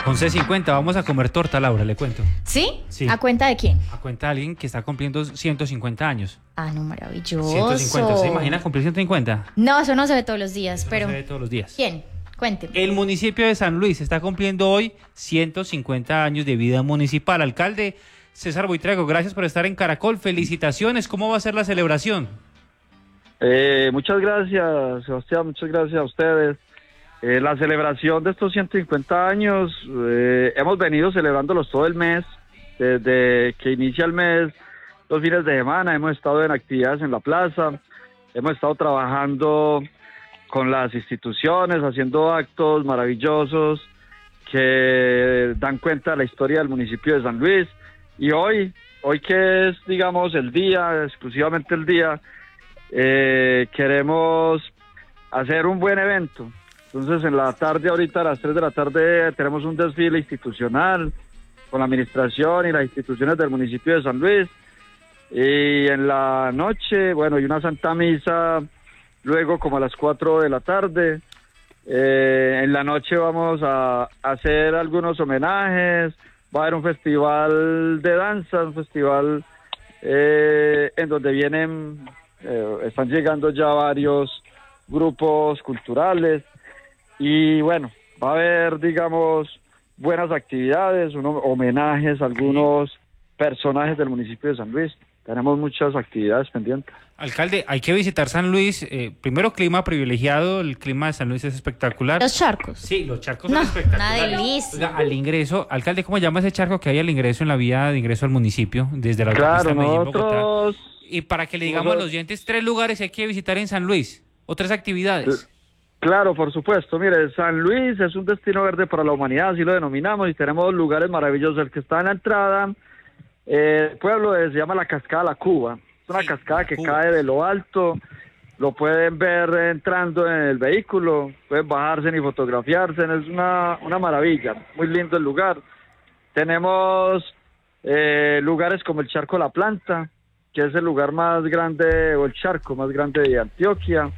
11:50, vamos a comer torta, Laura, le cuento. ¿Sí? Sí. ¿A cuenta de quién? A cuenta de alguien que está cumpliendo 150 años. Ah, no, maravilloso. 150, ¿se imagina cumplir 150? No, eso no se ve todos los días, Eso pero... no se ve todos los días. ¿Quién? Cuénteme. El municipio de San Luis está cumpliendo hoy 150 años de vida municipal. Alcalde César Buitrago, gracias por estar en Caracol. Felicitaciones. ¿Cómo va a ser la celebración? Muchas gracias, Sebastián, muchas gracias a ustedes. La celebración de estos 150 años, hemos venido celebrándolos todo el mes, desde que inicia el mes, los fines de semana, hemos estado en actividades en la plaza, hemos estado trabajando con las instituciones, haciendo actos maravillosos que dan cuenta de la historia del municipio de San Luis. Y hoy que es, digamos, el día, exclusivamente el día, queremos hacer un buen evento. Entonces, en la tarde, ahorita a las 3 de la tarde, tenemos un desfile institucional con la administración y las instituciones del municipio de San Luis. Y en la noche, bueno, y una santa misa, luego como a las 4 de la tarde. En la noche vamos a hacer algunos homenajes, va a haber un festival de danza, un festival en donde están llegando ya varios grupos culturales. Y bueno, va a haber, digamos, buenas actividades, unos homenajes a algunos personajes del municipio de San Luis. Tenemos muchas actividades pendientes. Alcalde, hay que visitar San Luis. Primero, clima privilegiado. El clima de San Luis es espectacular. Los charcos. Sí, los charcos son espectaculares. Una delicia. Oiga, al ingreso, alcalde, ¿cómo llama ese charco que hay al ingreso en la vía de ingreso al municipio? Desde la Claro, autopista Medellín-Bogotá. nosotros... Y para que le digamos a los oyentes 3 lugares que hay que visitar en San Luis, o 3 actividades. Claro, por supuesto. Mire, San Luis es un destino verde para la humanidad, así lo denominamos, y tenemos lugares maravillosos. El que está en la entrada, el pueblo se llama la Cascada La Cuba. Es una cascada que cae de lo alto, lo pueden ver entrando en el vehículo, pueden bajarse y fotografiarse, es una maravilla, muy lindo el lugar. Tenemos lugares como el Charco La Planta, que es el lugar más grande, o el charco más grande de Antioquia.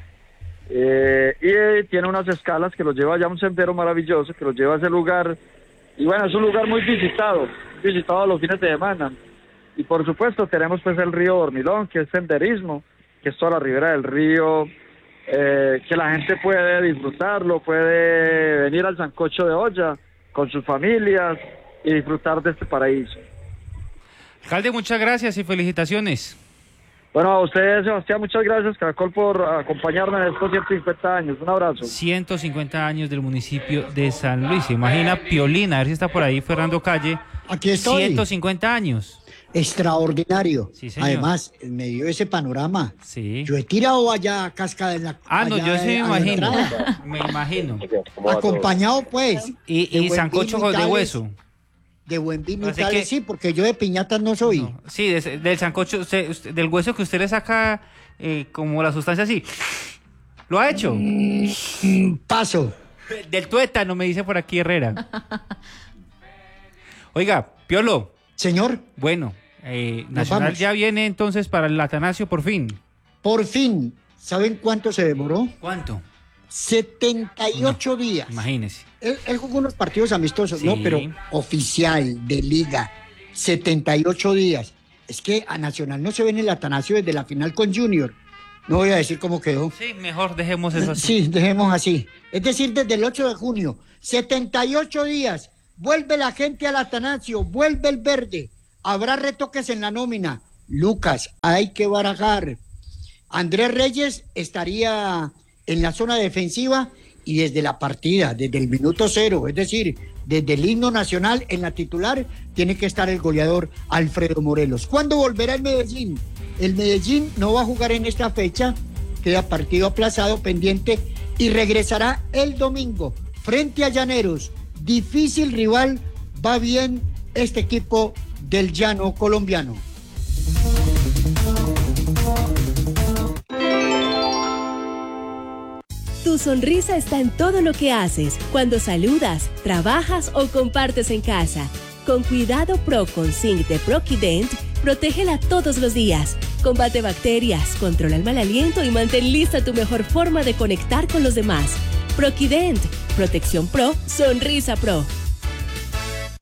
Y tiene unas escalas que los lleva allá a un sendero maravilloso que los lleva a ese lugar, y bueno, es un lugar muy visitado los fines de semana. Y por supuesto tenemos pues el río Dormilón, que es senderismo, que es toda la ribera del río, que la gente puede disfrutarlo, puede venir al sancocho de olla con sus familias y disfrutar de este paraíso. Alcalde, muchas gracias y felicitaciones. Bueno, a ustedes, Sebastián, muchas gracias, Caracol, por acompañarme en estos 150 años. Un abrazo. 150 años del municipio de San Luis. ¿Se imagina Piolín? A ver si está por ahí Fernando Calle. Aquí estoy. 150 años. Extraordinario. Sí, señor. Además, me dio ese panorama. Sí. Yo he tirado allá cascada en la... No, yo sí me imagino. Me imagino. Acompañado, pues. Y sancocho de hueso. De buen vino y Así tales, que- sí, porque yo de piñatas no soy. No, sí, del sancocho, del hueso que usted le saca como la sustancia así. ¿Lo ha hecho? Paso. Del tuétano, me dice por aquí Herrera. Oiga, Piolo, Señor, bueno, Nacional vamos. ya viene entonces para el Atanasio por fin. por fin, ¿saben cuánto se demoró? ¿Cuánto? 78 días. Imagínese. Él jugó unos partidos amistosos, Sí. no, pero oficial, de liga, 78 días. Es que a Nacional no se ve en el Atanasio desde la final con Junior. No voy a decir cómo quedó. Sí, mejor dejemos eso así. Sí, dejemos así. Es decir, desde el 8 de junio, 78 días. Vuelve la gente al Atanasio, vuelve el verde. Habrá retoques en la nómina. Lucas, hay que barajar. Andrés Reyes estaría en la zona defensiva y desde la partida, desde el minuto 0, es decir, desde el himno nacional en la titular, tiene que estar el goleador Alfredo Morelos. ¿Cuándo volverá el Medellín? El Medellín no va a jugar en esta fecha, queda partido aplazado pendiente y regresará el domingo frente a Llaneros. Difícil rival, va bien este equipo del llano colombiano. Tu sonrisa está en todo lo que haces, cuando saludas, trabajas o compartes en casa. Con Cuidado Pro con Zinc de Proquident, protégela todos los días. Combate bacterias, controla el mal aliento y mantén lista tu mejor forma de conectar con los demás. Proquident, protección pro, sonrisa pro.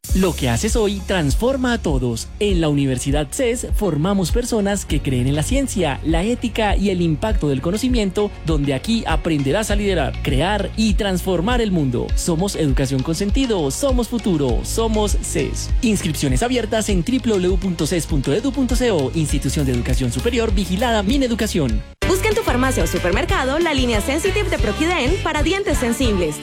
Lo que haces hoy transforma a todos. En la Universidad CES formamos personas que creen en la ciencia, la ética y el impacto del conocimiento, donde aquí aprenderás a liderar, crear y transformar el mundo. Somos educación con sentido, somos futuro, somos CES. Inscripciones abiertas en www.ces.edu.co, Institución de Educación Superior vigilada Mineducación. Busca en tu farmacia o supermercado la línea Sensitive de Proquident para dientes sensibles.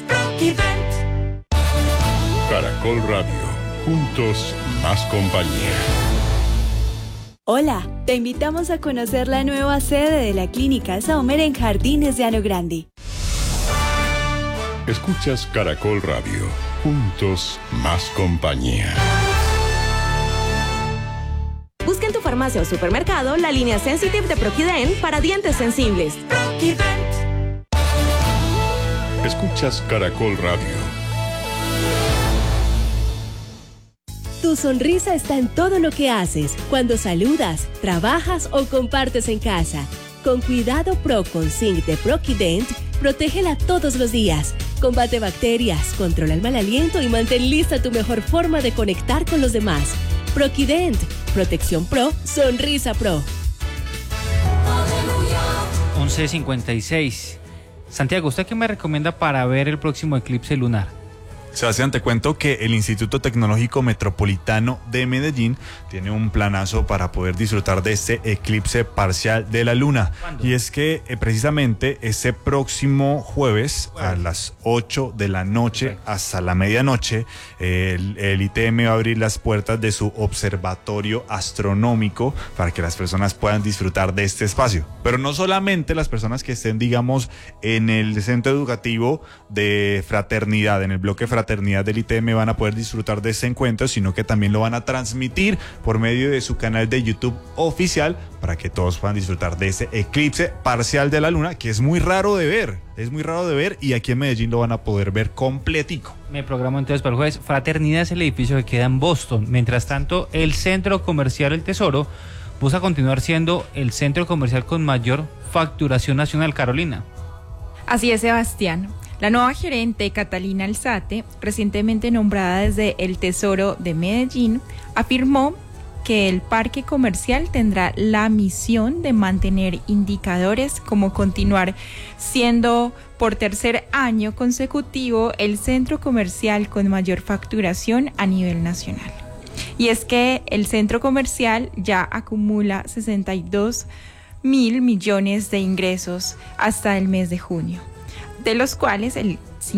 Caracol Radio. Juntos, más compañía. Hola, te invitamos a conocer la nueva sede de la Clínica Saumer en Jardines de Ano Grande. Escuchas Caracol Radio. Juntos, más compañía. Busca en tu farmacia o supermercado la línea Sensitive de Proquident para dientes sensibles. Escuchas Caracol Radio. Tu sonrisa está en todo lo que haces, cuando saludas, trabajas o compartes en casa. Con Cuidado Pro con Zinc de Proquident, protégela todos los días. Combate bacterias, controla el mal aliento y mantén lista tu mejor forma de conectar con los demás. Proquident, protección pro, sonrisa pro. 11:56. Santiago, ¿usted qué me recomienda para ver el próximo eclipse lunar? Sebastián, te cuento que el Instituto Tecnológico Metropolitano de Medellín tiene un planazo para poder disfrutar de este eclipse parcial de la luna. ¿Cuándo? Y es que precisamente este próximo jueves a las 8 de la noche hasta la medianoche, el ITM va a abrir las puertas de su observatorio astronómico para que las personas puedan disfrutar de este espacio. Pero no solamente las personas que estén, digamos, en el centro educativo de fraternidad, en el bloque fraternidad del ITM, van a poder disfrutar de este encuentro, sino que también lo van a transmitir por medio de su canal de YouTube oficial para que todos puedan disfrutar de ese eclipse parcial de la luna, que es muy raro de ver. Es muy raro de ver y aquí en Medellín lo van a poder ver completico. Me programo entonces para el jueves. Fraternidad es el edificio que queda en Boston. Mientras tanto, el Centro Comercial El Tesoro busca continuar siendo el centro comercial con mayor facturación nacional. Carolina. Así es, Sebastián. La nueva gerente, Catalina Alzate, recientemente nombrada desde el Tesoro de Medellín, afirmó que el parque comercial tendrá la misión de mantener indicadores como continuar siendo por tercer año consecutivo el centro comercial con mayor facturación a nivel nacional. Y es que el centro comercial ya acumula 62.000 millones de ingresos hasta el mes de junio, de los cuales el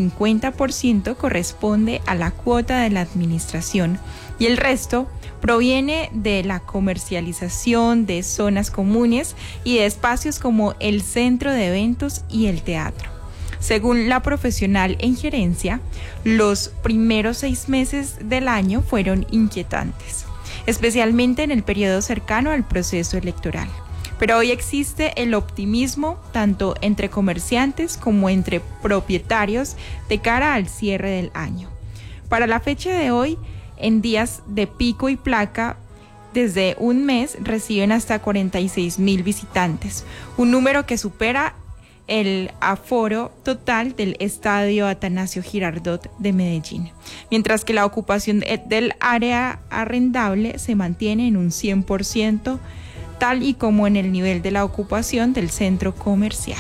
50% corresponde a la cuota de la administración y el resto proviene de la comercialización de zonas comunes y de espacios como el centro de eventos y el teatro. Según la profesional en gerencia, los primeros 6 meses del año fueron inquietantes, especialmente en el periodo cercano al proceso electoral. Pero hoy existe el optimismo tanto entre comerciantes como entre propietarios de cara al cierre del año. Para la fecha de hoy, en días de pico y placa, desde un mes reciben hasta 46.000 visitantes, un número que supera el aforo total del Estadio Atanasio Girardot de Medellín, mientras que la ocupación del área arrendable se mantiene en un 100%, tal y como en el nivel de la ocupación del centro comercial.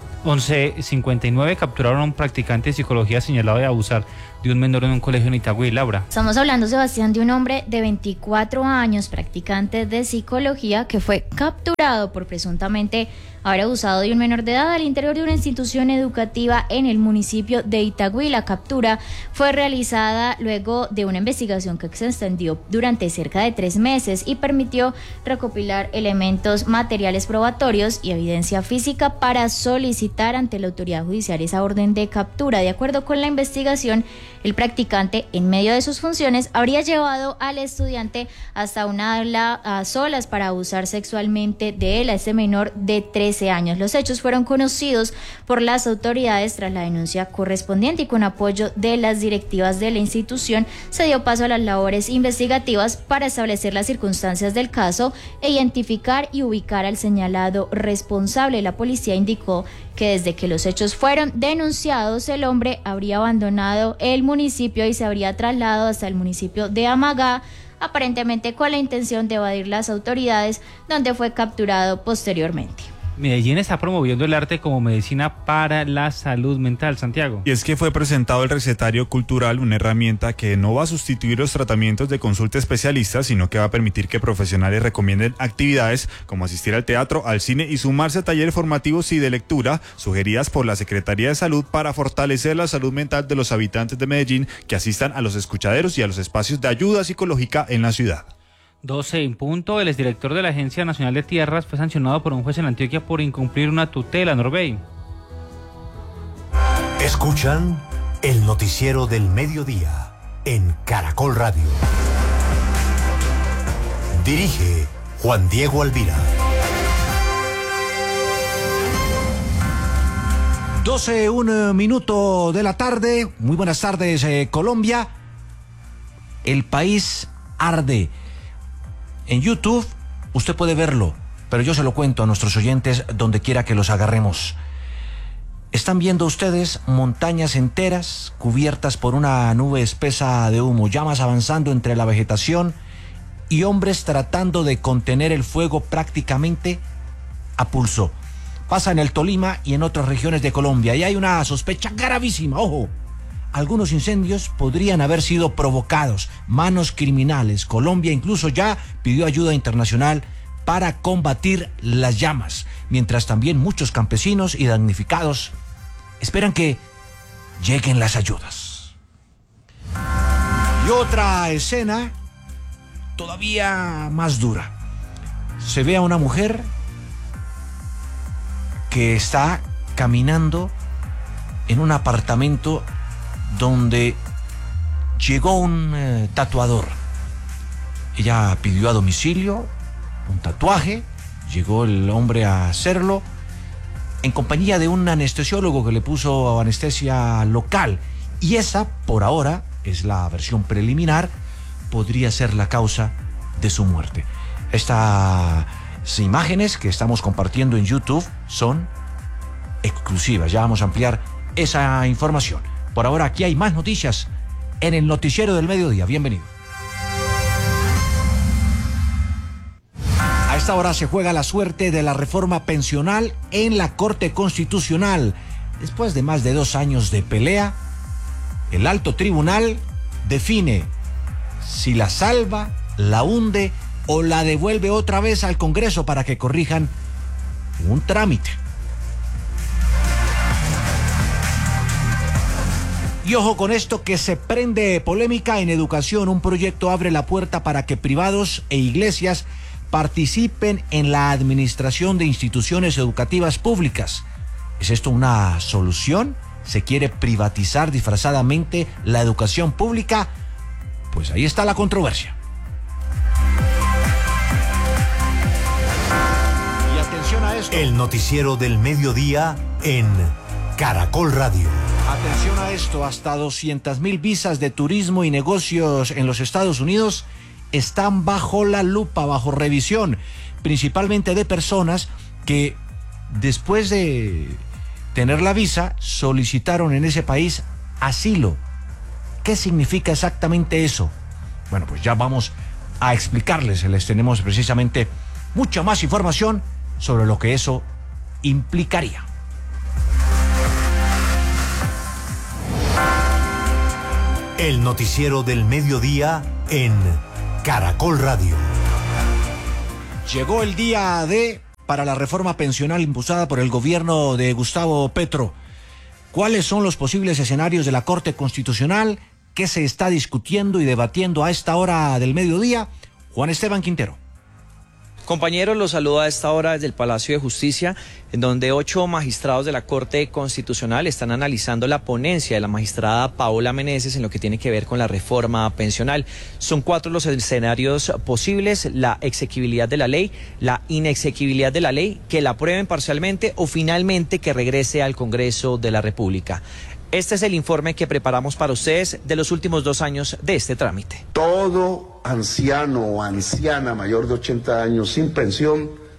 11:59. Capturaron a un practicante de psicología señalado de abusar de un menor en un colegio en Itagüí. Laura. Estamos hablando, Sebastián, de un hombre de 24 años, practicante de psicología, que fue capturado por presuntamente haber abusado de un menor de edad al interior de una institución educativa en el municipio de Itagüí. La captura fue realizada luego de una investigación que se extendió durante cerca de 3 meses y permitió recopilar elementos materiales probatorios y evidencia física para solicitar ante la autoridad judicial esa orden de captura. De acuerdo con la investigación, el practicante, en medio de sus funciones, habría llevado al estudiante hasta una aula a solas para abusar sexualmente de él, a este menor de 13 años. Los hechos fueron conocidos por las autoridades tras la denuncia correspondiente y con apoyo de las directivas de la institución se dio paso a las labores investigativas para establecer las circunstancias del caso e identificar y ubicar al señalado responsable. La policía indicó que desde que los hechos fueron denunciados, el hombre habría abandonado el municipio y se habría trasladado hasta el municipio de Amagá, aparentemente con la intención de evadir las autoridades, donde fue capturado posteriormente. Medellín está promoviendo el arte como medicina para la salud mental, Santiago. Y es que fue presentado el recetario cultural, una herramienta que no va a sustituir los tratamientos de consulta especialista, sino que va a permitir que profesionales recomienden actividades como asistir al teatro, al cine y sumarse a talleres formativos y de lectura sugeridas por la Secretaría de Salud para fortalecer la salud mental de los habitantes de Medellín que asistan a los escuchaderos y a los espacios de ayuda psicológica en la ciudad. 12 en punto, el exdirector de la Agencia Nacional de Tierras fue sancionado por un juez en Antioquia por incumplir una tutela, Norbey. Escuchan el noticiero del mediodía en Caracol Radio. Dirige Juan Diego Alvira. 12:01 de la tarde. Muy buenas tardes, Colombia. El país arde. En YouTube usted puede verlo, pero yo se lo cuento a nuestros oyentes donde quiera que los agarremos. Están viendo ustedes montañas enteras cubiertas por una nube espesa de humo, llamas avanzando entre la vegetación y hombres tratando de contener el fuego prácticamente a pulso. Pasa en el Tolima y en otras regiones de Colombia y hay una sospecha gravísima, ojo. Algunos incendios podrían haber sido provocados, manos criminales. Colombia incluso ya pidió ayuda internacional para combatir las llamas, mientras también muchos campesinos y damnificados esperan que lleguen las ayudas. Y otra escena todavía más dura. Se ve a una mujer que está caminando en un apartamento donde llegó un tatuador. Ella pidió a domicilio un tatuaje, llegó el hombre a hacerlo en compañía de un anestesiólogo que le puso anestesia local, y esa, por ahora, es la versión preliminar, podría ser la causa de su muerte. Estas imágenes que estamos compartiendo en YouTube son exclusivas, ya vamos a ampliar esa información. Por ahora aquí hay más noticias en el noticiero del mediodía. Bienvenido. A esta hora se juega la suerte de la reforma pensional en la Corte Constitucional. Después de más de 2 años de pelea, el alto tribunal define si la salva, la hunde o la devuelve otra vez al Congreso para que corrijan un trámite. Y ojo con esto, que se prende polémica en educación. Un proyecto abre la puerta para que privados e iglesias participen en la administración de instituciones educativas públicas. ¿Es esto una solución? ¿Se quiere privatizar disfrazadamente la educación pública? Pues ahí está la controversia. Y atención a esto. El noticiero del mediodía en Caracol Radio. Atención a esto, hasta 200,000 visas de turismo y negocios en los Estados Unidos están bajo la lupa, bajo revisión, principalmente de personas que después de tener la visa solicitaron en ese país asilo. ¿Qué significa exactamente eso? Bueno, pues ya vamos a explicarles, les tenemos precisamente mucha más información sobre lo que eso implicaría. El noticiero del mediodía en Caracol Radio. Llegó el día D para la reforma pensional impulsada por el gobierno de Gustavo Petro. ¿Cuáles son los posibles escenarios de la Corte Constitucional? ¿Qué se está discutiendo y debatiendo a esta hora del mediodía? Juan Esteban Quintero. Compañeros, los saludo a esta hora desde el Palacio de Justicia, en donde 8 magistrados de la Corte Constitucional están analizando la ponencia de la magistrada Paola Meneses en lo que tiene que ver con la reforma pensional. Son 4 los escenarios posibles: la exequibilidad de la ley, la inexequibilidad de la ley, que la aprueben parcialmente o finalmente que regrese al Congreso de la República. Este es el informe que preparamos para ustedes de los últimos 2 años de este trámite. Todo anciano o anciana mayor de 80 años sin pensión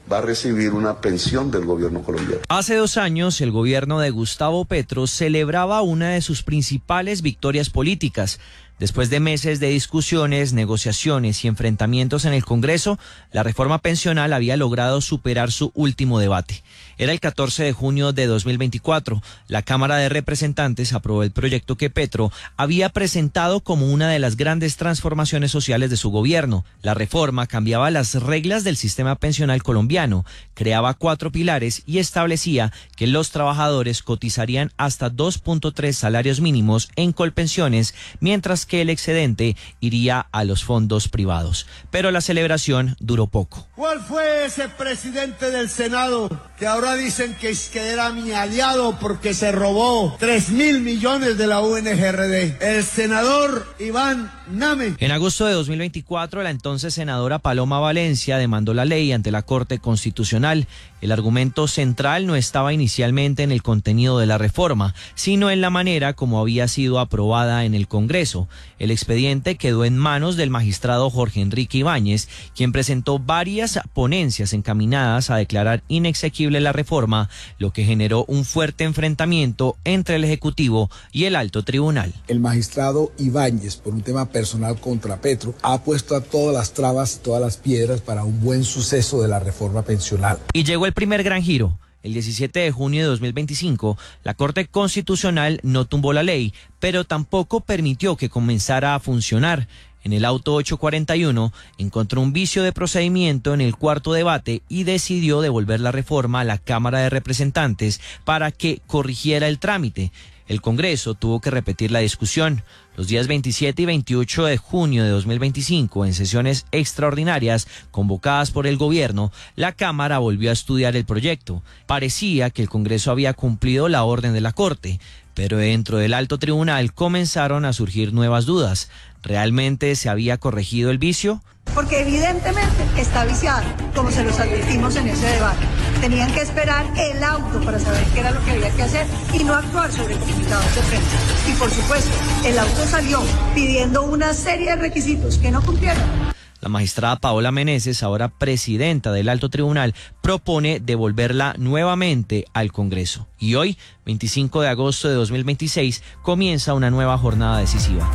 va a recibir una pensión del gobierno colombiano. Hace 2 años, el gobierno de Gustavo Petro celebraba una de sus principales victorias políticas. Después de meses de discusiones, negociaciones y enfrentamientos en el Congreso, la reforma pensional había logrado superar su último debate. Era el 14 de junio de 2024. La Cámara de Representantes aprobó el proyecto que Petro había presentado como una de las grandes transformaciones sociales de su gobierno. La reforma cambiaba las reglas del sistema pensional colombiano, creaba 4 pilares y establecía que los trabajadores cotizarían hasta 2.3 salarios mínimos en Colpensiones, mientras que el excedente iría a los fondos privados. Pero la celebración duró poco. ¿Cuál fue ese presidente del Senado que ahora dicen que era mi aliado porque se robó 3.000 millones de la UNGRD? El senador Iván Name. En agosto de 2024, la entonces senadora Paloma Valencia demandó la ley ante la Corte Constitucional. El argumento central no estaba inicialmente en el contenido de la reforma, sino en la manera como había sido aprobada en el Congreso. El expediente quedó en manos del magistrado Jorge Enrique Ibáñez, quien presentó varias ponencias encaminadas a declarar inexequible la reforma, lo que generó un fuerte enfrentamiento entre el Ejecutivo y el Alto Tribunal. El magistrado Ibáñez, por un tema personal contra Petro, ha puesto a todas las trabas, todas las piedras para un buen suceso de la reforma pensional. Y llegó el primer gran giro. El 17 de junio de 2025, la Corte Constitucional no tumbó la ley, pero tampoco permitió que comenzara a funcionar. En el auto 841 encontró un vicio de procedimiento en el cuarto debate y decidió devolver la reforma a la Cámara de Representantes para que corrigiera el trámite. El Congreso tuvo que repetir la discusión. Los días 27 y 28 de junio de 2025, en sesiones extraordinarias convocadas por el gobierno, la Cámara volvió a estudiar el proyecto. Parecía que el Congreso había cumplido la orden de la Corte, pero dentro del Alto Tribunal comenzaron a surgir nuevas dudas. ¿Realmente se había corregido el vicio? Porque evidentemente está viciado, como se los advertimos en ese debate. Tenían que esperar el auto para saber qué era lo que había que hacer y no actuar sobre comunicados de prensa. Y por supuesto, el auto salió pidiendo una serie de requisitos que no cumplieron. La magistrada Paola Meneses, ahora presidenta del Alto Tribunal, propone devolverla nuevamente al Congreso. Y hoy, 25 de agosto de 2026, comienza una nueva jornada decisiva.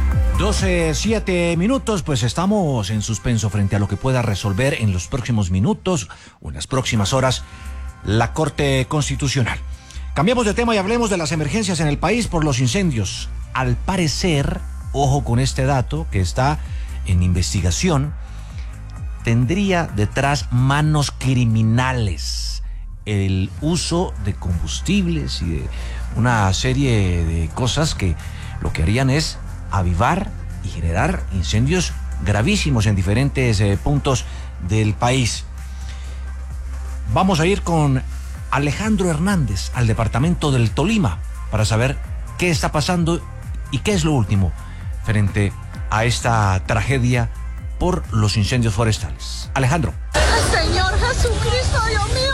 12:07, pues estamos en suspenso frente a lo que pueda resolver en los próximos minutos o en las próximas horas la Corte Constitucional. Cambiamos de tema y hablemos de las emergencias en el país por los incendios. Al parecer, ojo con este dato que está en investigación, tendría detrás manos criminales el uso de combustibles y de una serie de cosas que lo que harían es avivar y generar incendios gravísimos en diferentes puntos del país. Vamos a ir con Alejandro Hernández al departamento del Tolima para saber qué está pasando y qué es lo último frente a esta tragedia por los incendios forestales. Alejandro. Señor Jesucristo, Dios mío.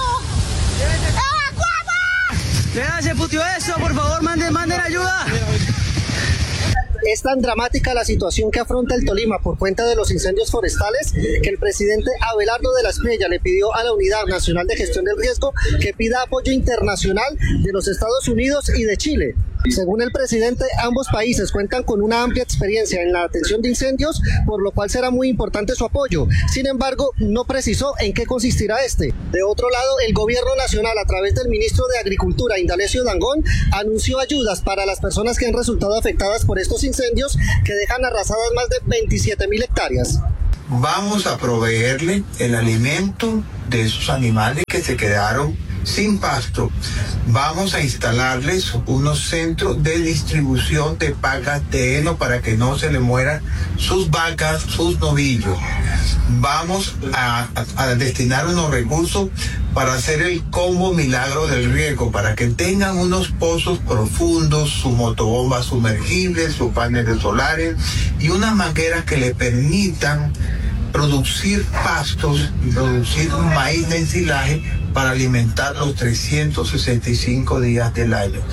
¡Evacuamos! Vea, se putió eso, por favor, manden ayuda. Es tan dramática la situación que afronta el Tolima por cuenta de los incendios forestales que el presidente Abelardo de la Espriella le pidió a la Unidad Nacional de Gestión del Riesgo que pida apoyo internacional de los Estados Unidos y de Chile. Según el presidente, ambos países cuentan con una amplia experiencia en la atención de incendios, por lo cual será muy importante su apoyo. Sin embargo, no precisó en qué consistirá este. De otro lado, el gobierno nacional, a través del ministro de Agricultura, Indalecio Dangond, anunció ayudas para las personas que han resultado afectadas por estos incendios que dejan arrasadas más de 27.000 hectáreas. Vamos a proveerle el alimento de esos animales que se quedaron sin pasto. Vamos a instalarles unos centros de distribución de pagas de heno para que no se le mueran sus vacas, sus novillos. Vamos a destinar unos recursos para hacer el combo milagro del riego, para que tengan unos pozos profundos, su motobomba sumergible, sus paneles solares y unas mangueras que le permitan producir pastos y producir maíz de ensilaje para alimentar los 365 días del año.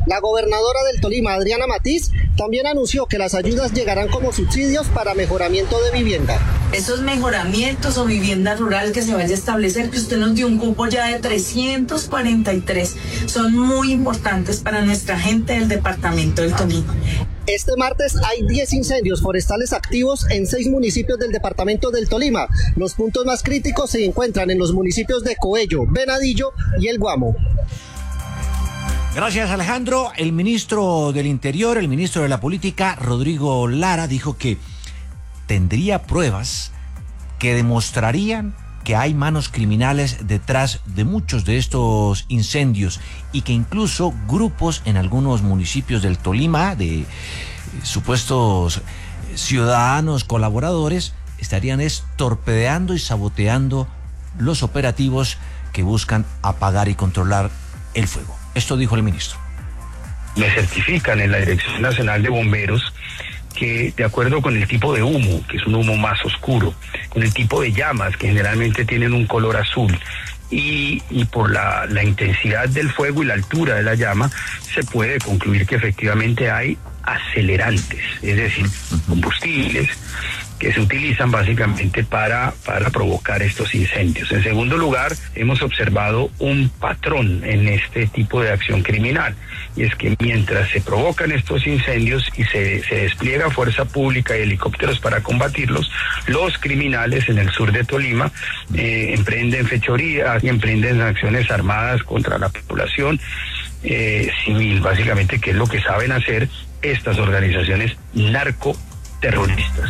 La gobernadora del Tolima, Adriana Matiz, también anunció que las ayudas llegarán como subsidios para mejoramiento de vivienda. Esos mejoramientos o vivienda rural que se vaya a establecer, que usted nos dio un cupo ya de 343, son muy importantes para nuestra gente del departamento del Tolima. Este martes hay 10 incendios forestales activos en 6 municipios del departamento del Tolima. Los puntos más críticos se encuentran en los municipios de Coello, Venadillo y El Guamo. Gracias, Alejandro. El ministro del Interior, el ministro de la Política, Rodrigo Lara, dijo que tendría pruebas que demostrarían que hay manos criminales detrás de muchos de estos incendios y que incluso grupos en algunos municipios del Tolima, de supuestos ciudadanos colaboradores, estarían torpedeando y saboteando los operativos que buscan apagar y controlar el fuego. Esto dijo el ministro. Me certifican en la Dirección Nacional de Bomberos que, de acuerdo con el tipo de humo, que es un humo más oscuro, con el tipo de llamas, que generalmente tienen un color azul, y por la intensidad del fuego y la altura de la llama, se puede concluir que efectivamente hay acelerantes, es decir, combustibles que se utilizan básicamente para provocar estos incendios. En segundo lugar, hemos observado un patrón en este tipo de acción criminal, y es que mientras se provocan estos incendios y se despliega fuerza pública y helicópteros para combatirlos, los criminales en el sur de Tolima emprenden fechorías y emprenden acciones armadas contra la población civil, básicamente, que es lo que saben hacer estas organizaciones narcoterroristas.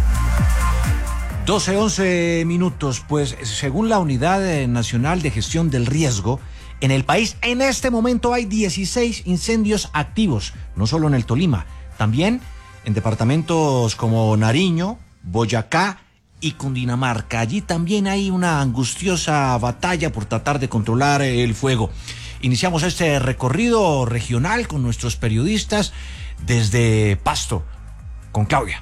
12:11 minutos. Pues según la Unidad Nacional de Gestión del Riesgo, en el país en este momento hay 16 incendios activos, no solo en el Tolima, también en departamentos como Nariño, Boyacá y Cundinamarca. Allí también hay una angustiosa batalla por tratar de controlar el fuego. Iniciamos este recorrido regional con nuestros periodistas desde Pasto, con Claudia.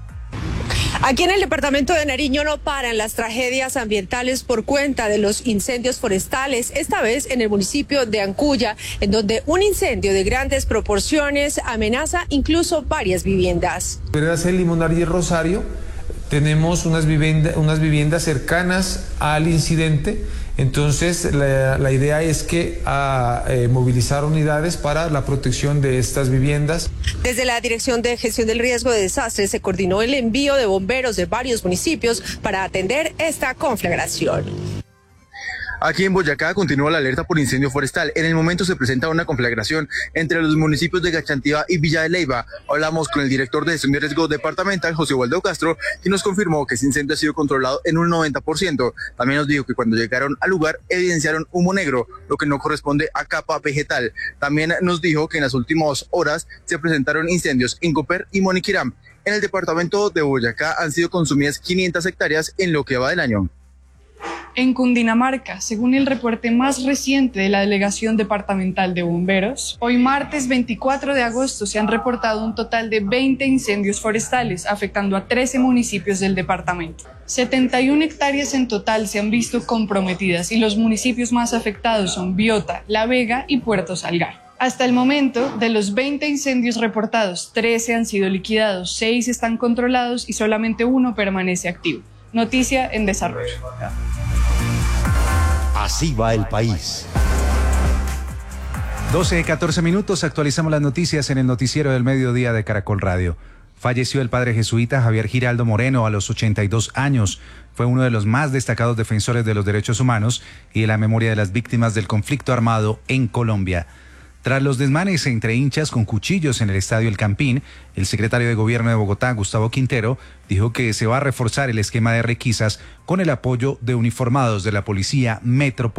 Aquí en el departamento de Nariño no paran las tragedias ambientales por cuenta de los incendios forestales, esta vez en el municipio de Ancuya, en donde un incendio de grandes proporciones amenaza incluso varias viviendas. Verás el Limonar y el Rosario, tenemos unas viviendas cercanas al incidente. Entonces, la idea es que movilizar unidades para la protección de estas viviendas. Desde la Dirección de Gestión del Riesgo de Desastres se coordinó el envío de bomberos de varios municipios para atender esta conflagración. Aquí en Boyacá continúa la alerta por incendio forestal. En el momento se presenta una conflagración entre los municipios de Gachantiva y Villa de Leyva. Hablamos con el director de Gestión de Riesgo Departamental, José Waldo Castro, y nos confirmó que ese incendio ha sido controlado en un 90%. También nos dijo que cuando llegaron al lugar evidenciaron humo negro, lo que no corresponde a capa vegetal. También nos dijo que en las últimas horas se presentaron incendios en Copper y Moniquirá. En el departamento de Boyacá han sido consumidas 500 hectáreas en lo que va del año. En Cundinamarca, según el reporte más reciente de la Delegación Departamental de Bomberos, hoy martes 24 de agosto se han reportado un total de 20 incendios forestales, afectando a 13 municipios del departamento. 71 hectáreas en total se han visto comprometidas y los municipios más afectados son Biota, La Vega y Puerto Salgar. Hasta el momento, de los 20 incendios reportados, 13 han sido liquidados, 6 están controlados y solamente uno permanece activo. Noticia en desarrollo. Así va el país. 12:14 minutos, actualizamos las noticias en el noticiero del mediodía de Caracol Radio. Falleció el padre jesuita Javier Giraldo Moreno a los 82 años. Fue uno de los más destacados defensores de los derechos humanos y de la memoria de las víctimas del conflicto armado en Colombia. Tras los desmanes entre hinchas con cuchillos en el Estadio El Campín, el secretario de Gobierno de Bogotá, Gustavo Quintero, dijo que se va a reforzar el esquema de requisas con el apoyo de uniformados de la Policía Metropolitana.